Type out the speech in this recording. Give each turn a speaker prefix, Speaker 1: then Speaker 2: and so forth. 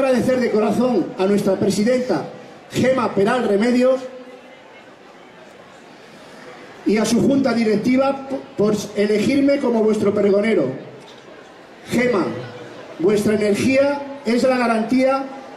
Speaker 1: agradecer de corazón a nuestra presidenta Gema Peral Remedios y a su junta directiva por elegirme como vuestro pregonero. Gema, vuestra energía es la garantía